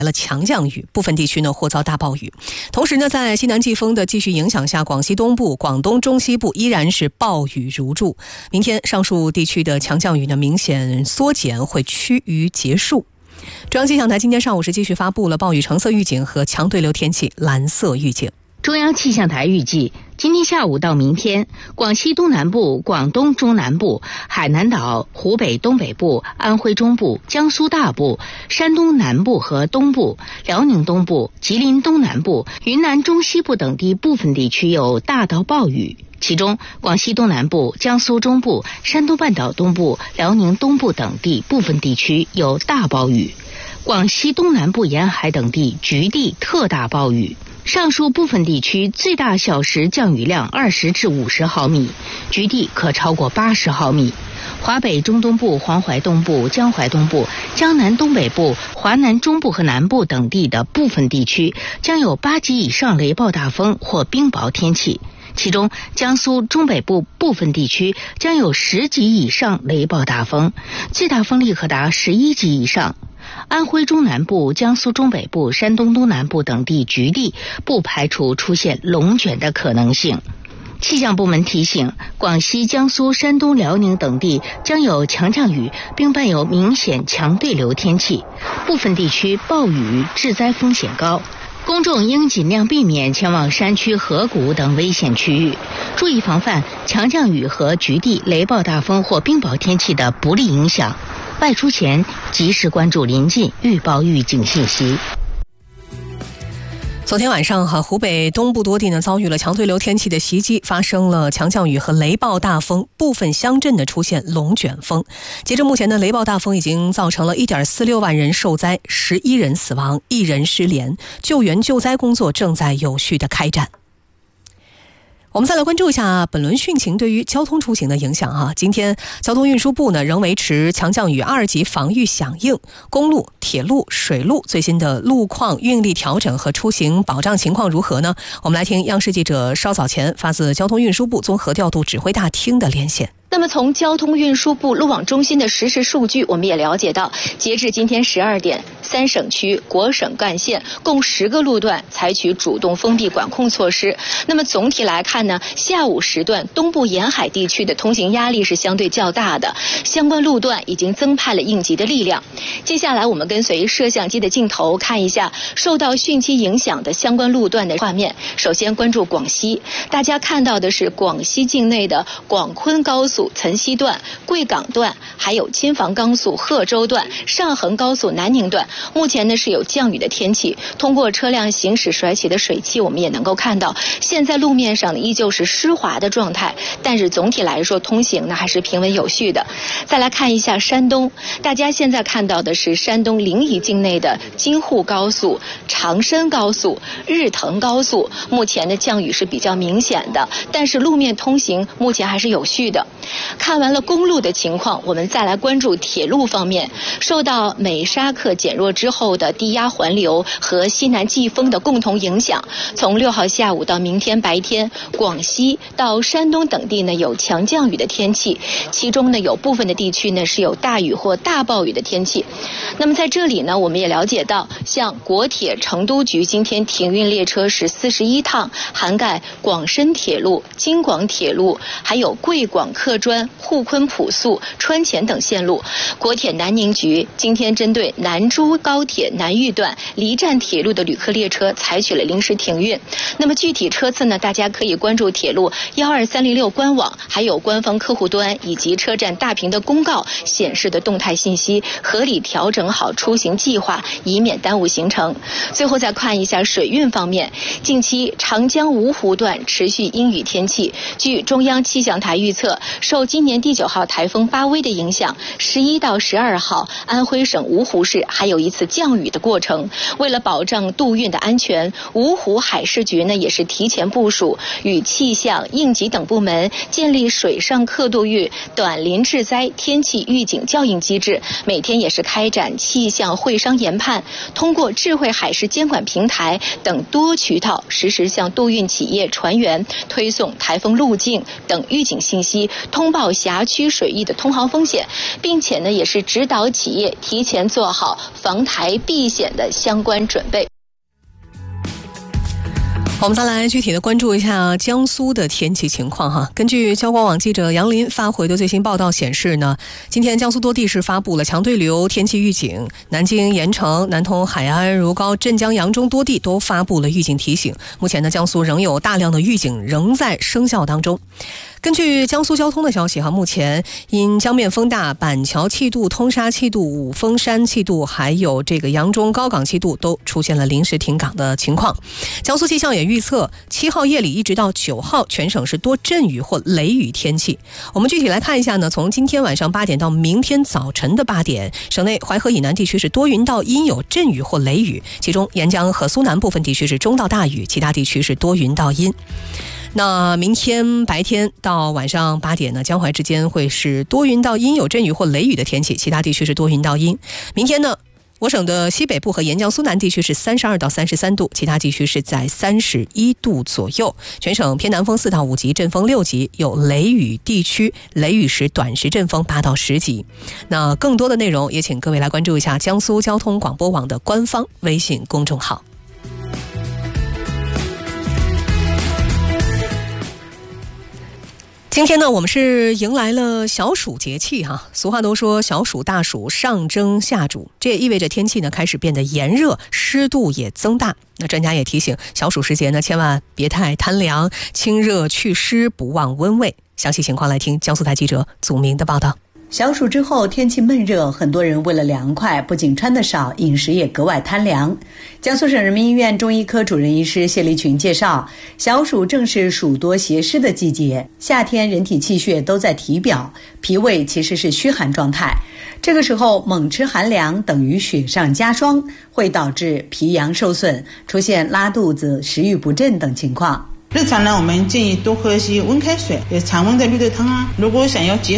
了强降雨，部分地区呢或遭大暴雨。同时呢，在西南季风的继续影响下，广西东部、广东中西部依然是暴雨如注。明天上述地区的强降雨呢明显缩减，会趋于结束。中央气象台今天上午是继续发布了暴雨橙色预警和强对流天气蓝色预警。 中央气象台预计，今天下午到明天，广西东南部、广东中南部、海南岛、湖北东北部、安徽中部、江苏大部、山东南部和东部、辽宁东部、吉林东南部、云南中西部等地部分地区有大到暴雨。其中，广西东南部、江苏中部、山东半岛东部、辽宁东部等地部分地区有大暴雨，广西东南部沿海等地局地特大暴雨。上述部分地区最大小时降雨量20至50毫米，局地可超过80毫米。华北中东部、黄淮东部、江淮东部、江南东北部、华南中部和南部等地的部分地区将有8级以上雷暴大风或冰雹天气，其中江苏中北部部分地区将有10级以上雷暴大风，最大风力可达11级以上。安徽中南部、江苏中北部、山东东南部等地局地不排除出现龙卷的可能性。气象部门提醒，广西、江苏、山东、辽宁等地将有强降雨，并伴有明显强对流天气，部分地区暴雨致灾风险高。公众应尽量避免前往山区、河谷等危险区域，注意防范强降雨和局地雷暴大风或冰雹天气的不利影响。外出前及时关注临近预报预警信息。 昨天晚上湖北东部多地呢遭遇了强对流天气的袭击，发生了强降雨和雷暴大风，部分乡镇呢出现龙卷风。截至目前呢，雷暴大风已经造成了1.46万人受灾，11人死亡，1人失联，救援救灾工作正在有序的开展。我们再来关注一下本轮汛情对于交通出行的影响今天交通运输部呢仍维持强降雨2级防御响应，公路、铁路、水路最新的路况运力调整和出行保障情况如何呢？我们来听央视记者稍早前发自交通运输部综合调度指挥大厅的连线。 那么从交通运输部路网中心的实时数据，我们也了解到，截至今天12点，3省区、国省干线共10个路段采取主动封闭管控措施。那么总体来看呢，下午时段东部沿海地区的通行压力是相对较大的，相关路段已经增派了应急的力量。接下来我们跟随摄像机的镜头看一下受到汛期影响的相关路段的画面。首先关注广西，大家看到的是广西境内的广昆高速岑溪段、贵港段，还有亲房高速贺州段、上衡高速南宁段。目前呢是有降雨的天气，通过车辆行驶甩起的水汽，我们也能够看到，现在路面上呢依旧是湿滑的状态，但是总体来说通行呢还是平稳有序的。再来看一下山东，大家现在看到的是山东临沂境内的京沪高速、长深高速、日腾高速，目前的降雨是比较明显的，但是路面通行目前还是有序的。看完了公路的情况，我们再来关注铁路方面。受到美沙克减弱之后的低压环流和西南季风的共同影响，从6号下午到明天白天，广西到山东等地呢有强降雨的天气，其中呢有部分的地区呢是有大雨或大暴雨的天气。那么在这里呢，我们也了解到，像国铁成都局今天停运列车是41趟，涵盖广深铁路、京广铁路，还有贵广客专、沪昆普速、川黔等线路。国铁南宁局今天针对南珠高铁南豫段离站铁路的旅客列车采取了临时停运。那么具体车次呢，大家可以关注铁路12306官网，还有官方客户端以及车站大屏的公告显示的动态信息，合理调整好出行计划，以免耽误行程。最后再看一下水运方面，近期长江芜湖段持续阴雨天气，据中央气象台预测，受今年第9号台风巴威的影响，11到12号安徽省芜湖市还有一次降雨的过程。为了保障渡运的安全，芜湖海事局呢也是提前部署，与气象、应急等部门建立水上客渡运短临致灾天气预警校应机制，每天也是开展气象会商研判，通过智慧海事监管平台等多渠道实时向渡运企业、船员推送台风路径等预警信息，通报辖区水域的通航风险，并且呢也是指导企业提前做好防防台避险的相关准备。 我们再来具体的关注一下江苏的天气情况哈。根据交广网记者杨林发回的最新报道显示呢，今天江苏多地是发布了强对流天气预警，南京、盐城、南通、海安、如皋、镇江、扬中多地都发布了预警提醒。目前呢，江苏仍有大量的预警仍在生效当中。根据江苏交通的消息目前因江面风大，板桥气度、通沙气度、五峰山气度还有这个扬中高岗气度都出现了临时停岗的情况。江苏气象也预测7号夜里一直到9号全省是多阵雨或雷雨天气。我们具体来看一下呢，从今天晚上8点到明天早晨的8点，省内淮河以南地区是多云到阴有阵雨或雷雨，其中沿江和苏南部分地区是中到大雨，其他地区是多云到阴。那明天白天到晚上8点呢，江淮之间会是多云到阴有阵雨或雷雨的天气，其他地区是多云到阴。明天呢，我省的西北部和沿江苏南地区是32到33度，其他地区是在31度左右。全省偏南风4到5级，阵风6级，有雷雨地区，雷雨时短时阵风8到10级。那更多的内容也请各位来关注一下江苏交通广播网的官方微信公众号。今天呢，我们是迎来了小暑节气哈。俗话都说小暑大暑上蒸下煮，这也意味着天气呢开始变得炎热，湿度也增大。那专家也提醒，小暑时节呢，千万别太贪凉，清热祛湿，不忘温胃。详细情况来听江苏台记者祖明的报道。 小暑之后天气闷热，很多人为了凉快，不仅穿得少，饮食也格外贪凉。江苏省人民医院中医科主任医师谢立群介绍，小暑正是暑多邪湿的季节，夏天人体气血都在体表，脾胃其实是虚寒状态，这个时候猛吃寒凉等于雪上加霜，会导致脾阳受损，出现拉肚子、食欲不振等情况。 日常呢，我们建议多喝一些温开水，常温的绿豆汤啊。如果想要减